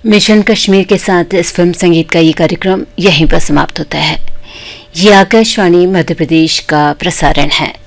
Mission Kashmir के साथ इस फिल्म संगीत का ये कार्यक्रम यहीं पर समाप्त होता है। ये आकाशवाणी मध्य प्रदेश का प्रसारण है।